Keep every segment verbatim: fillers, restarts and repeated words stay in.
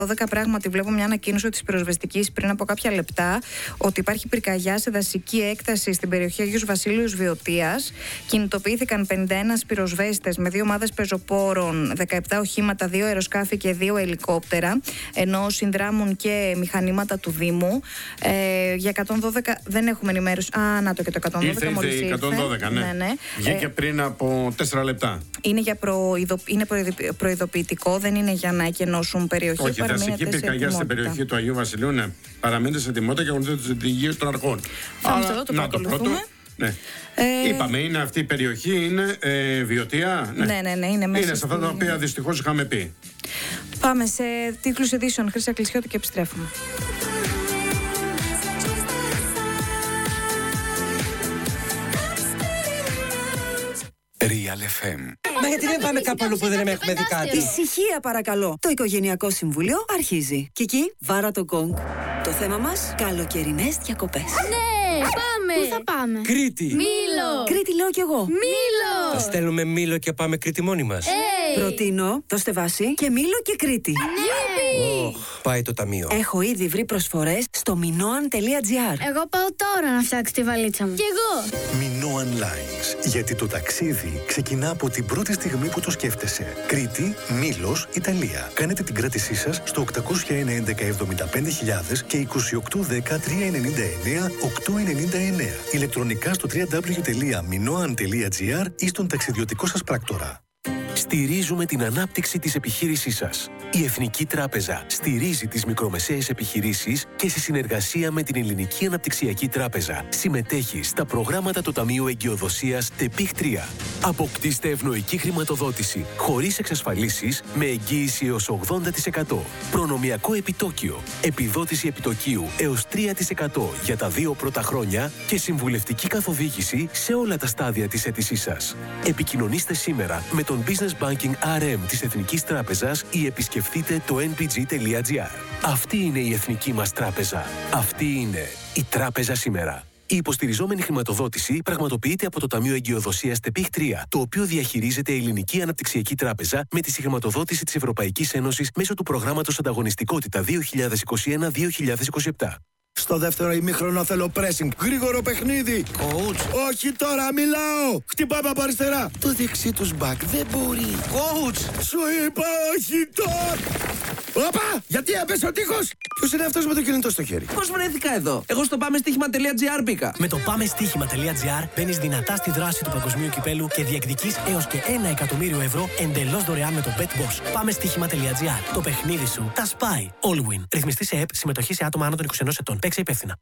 δώδεκα πράγματι βλέπω μια ανακοίνωση της πυροσβεστικής πριν από κάποια λεπτά ότι υπάρχει πυρκαγιά σε δασική έκταση στην περιοχή Αγίους Βασίλειους Βιωτίας. Κινητοποιήθηκαν πενήντα ένα πυροσβέστες με δύο ομάδες πεζοπόρων, δεκαεπτά οχήματα, δύο αεροσκάφη και δύο ελικόπτερα, ενώ συνδράμουν και μηχανήματα του Δήμου. Ε, για εκατόν δώδεκα δεν έχουμε ενημέρωση. Α, να το και το εκατόν δώδεκα ήρθε, μόλις ήρθε. εκατόν δώδεκα, ναι. ναι, ναι. Βγήκε ε, πριν από τέσσερα λεπτά. Είναι, για προειδο... είναι προειδοποιητικό, δεν είναι για να εκενώσουν περιοχή. Όχι, δασική πυρκαγιά στην περιοχή του Αγίου Βασιλείου, ναι. Παραμένετε σε ετοιμότητα και αγωνίζονται την υγεία των αρχών. Αλλά, το να το πρώτο. Ναι. Ε... Είπαμε, είναι αυτή η περιοχή, είναι ε, Βιωτία. Ναι, ναι, ναι, ναι είναι μέσα. Είναι σε αυτά τα οποία δυστυχώς είχαμε πει. Πάμε σε τίτλους ειδήσεων. Χρύσα Κλεισιώτη και επιστρέφουμε. Real εφ εμ. Μα γιατί δεν πάμε κάπου αλλού που δεν έχουμε δει κάτι? Ησυχία παρακαλώ. Το οικογενειακό συμβούλιο αρχίζει. Κική, βάρα το γκονγκ. Το θέμα μας, καλοκαιρινές διακοπές. Ναι, πάμε! Πού θα πάμε? Κρήτη! Μήλο! Κρήτη λέω κι εγώ. Μήλο! Θα στέλνουμε Μήλο και πάμε Κρήτη μόνοι μας. Hey. Προτείνω το Στεβάσι και Μήλο και Κρήτη. Ναι! Oh, πάει το ταμείο. Έχω ήδη βρει προσφορές στο minoan τελεία gr. Εγώ πάω τώρα να φτιάξω τη βαλίτσα μου. Κι εγώ! Minoan Lines. Γιατί το ταξίδι ξεκινά από την πρώτη στιγμή που το σκέφτεσαι. Κρήτη, Μήλος, Ιταλία. Κάνετε την κράτησή σας στο οκτακόσια ένα έντεκα εβδομήντα πέντε χιλιάδες και είκοσι οκτώ δέκα τριακόσια ενενήντα εννέα οκτακόσια ενενήντα εννέα. Ηλεκτρονικά στο double-u double-u double-u τελεία minoan τελεία gr ή στον ταξιδιωτικό σας πράκτορα. Στηρίζουμε την ανάπτυξη της επιχείρησής σας. Η Εθνική Τράπεζα στηρίζει τις μικρομεσαίες επιχειρήσεις και σε συνεργασία με την Ελληνική Αναπτυξιακή Τράπεζα συμμετέχει στα προγράμματα του Ταμείου Εγκυοδοσίας ΤΕΠΙΧ τρία. Αποκτήστε ευνοϊκή χρηματοδότηση χωρίς εξασφαλίσεις με εγγύηση έως ογδόντα τοις εκατό. Προνομιακό επιτόκιο, επιδότηση επιτοκίου έως τρία τοις εκατό για τα δύο πρώτα χρόνια και συμβουλευτική καθοδήγηση σε όλα τα στάδια της αίτησής σας. Επικοινωνήστε σήμερα με τον Business Banking αρ εμ της Εθνικής Τράπεζας ή επισκεφτείτε το εν πι τζι τελεία τζι αρ. Αυτή είναι η Εθνική μας Τράπεζα. Αυτή είναι η Τράπεζα σήμερα. Η υποστηριζόμενη χρηματοδότηση πραγματοποιείται από το Ταμείο Εγκυοδοσίας ΤΕΠΙΧ τρία, το οποίο διαχειρίζεται η Ελληνική Αναπτυξιακή Τράπεζα με τη συγχρηματοδότηση της Ευρωπαϊκής Ένωσης μέσω του προγράμματος Ανταγωνιστικότητα δύο χιλιάδες είκοσι ένα δύο χιλιάδες είκοσι επτά. Στο δεύτερο ημίχρονο θέλω pressing. Γρήγορο παιχνίδι. Coach. Όχι τώρα, μιλάω. Χτυπάμε από αριστερά. Το δεξί τους μπακ δεν μπορεί. Coach. Σου είπα όχι τώρα. Όπα, γιατί έπεσε ο τείχος. Ποιος είναι αυτός με το κινητό στο χέρι? Πώς βρέθηκα εδώ? Εγώ στο πάμε στοίχημα τελεία τζι αρ μπήκα. Με το πάμε στοίχημα τελεία τζι αρ μπαίνεις δυνατά στη δράση του παγκοσμίου κυπέλου και διεκδικείς έως και ένα εκατομμύριο ευρώ εντελώς δωρεάν με το BetBoss. Πάμε στοίχημα τελεία τζι αρ. Το παιχνίδι σου τα σπάει. Allwin. Ρυθμιστή σε ΕΠ, συμμετοχή σε άτομα άνω των είκοσι ενός ετών. Παίξε υπεύθυνα.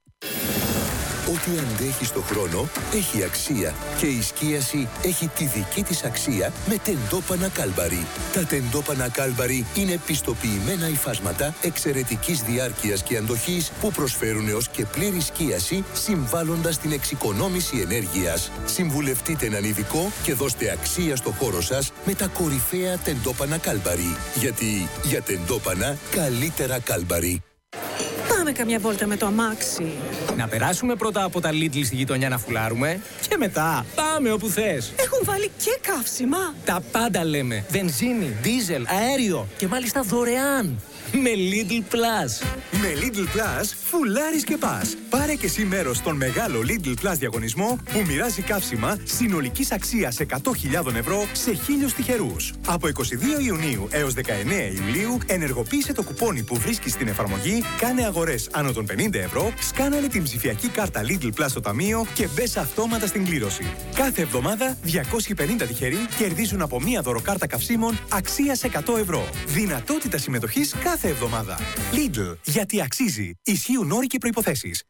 Ό,τι αντέχει στο χρόνο έχει αξία και η σκίαση έχει τη δική της αξία με τεντόπανα Κάλμπαρι. Τα τεντόπανα Κάλμπαρι είναι πιστοποιημένα υφάσματα εξαιρετικής διάρκειας και αντοχής που προσφέρουν έως και πλήρη σκίαση συμβάλλοντας στην εξοικονόμηση ενέργειας. Συμβουλευτείτε έναν ειδικό και δώστε αξία στο χώρο σας με τα κορυφαία τεντόπανα Κάλμπαρι. Γιατί για τεντόπανα καλύτερα Κάλμπαρι. Πάμε καμιά βόλτα με το αμάξι. Να περάσουμε πρώτα από τα Lidl στη γειτονιά να φουλάρουμε και μετά πάμε όπου θες. Έχουν βάλει και καύσιμα. Τα πάντα λέμε. Βενζίνη, δίζελ, αέριο και μάλιστα δωρεάν. Με Lidl Plus. Με Lidl Plus, φουλάρεις και πας. Πάρε και εσύ μέρος στον μεγάλο Lidl Plus διαγωνισμό που μοιράζει καύσιμα συνολικής αξίας εκατό χιλιάδες ευρώ σε χίλιους τυχερούς. Από εικοστή δεύτερη Ιουνίου έως δεκαεννέα Ιουλίου ενεργοποίησε το κουπόνι που βρίσκεις στην εφαρμογή, κάνε αγορές άνω των πενήντα ευρώ, σκάναρε την ψηφιακή κάρτα Lidl Plus στο ταμείο και μπες αυτόματα στην κλήρωση. Κάθε εβδομάδα διακόσιοι πενήντα τυχεροί κερδίζουν από μία δωροκάρτα καυσίμων αξίας εκατό ευρώ. Δυνατότητα συμμετοχής κάθε εβδομάδα. Lidl, γιατί αξίζει. Ισχύουν όροι και προϋποθέσεις.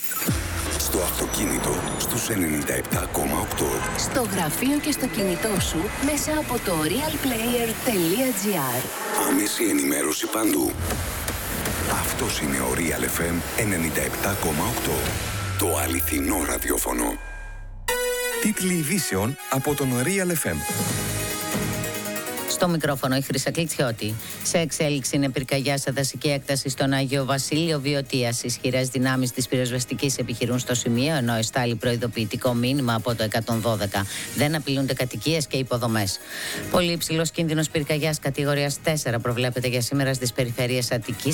Στο αυτοκίνητο στους ενενήντα επτά κόμμα οκτώ. Στο γραφείο και στο κινητό σου μέσα από το realplayer τελεία gr. Άμεση ενημέρωση παντού. Αυτός είναι ο Real εφ εμ ενενήντα επτά κόμμα οκτώ. Το αληθινό ραδιόφωνο. Τίτλοι ειδήσεων από τον Real εφ εμ. Στο μικρόφωνο η Χρύσα Κλιτσιώτη. Σε εξέλιξη είναι πυρκαγιά σε δασική έκταση στον Άγιο Βασίλειο Βιωτίας. Ισχυρές δυνάμεις της πυροσβεστικής επιχειρούν στο σημείο, ενώ εστάλει προειδοποιητικό μήνυμα από το εκατόν δώδεκα. Δεν απειλούνται κατοικίες και υποδομές. Πολύ υψηλός κίνδυνος πυρκαγιάς κατηγορίας τέσσερα προβλέπεται για σήμερα στις περιφέρειες Αττικής,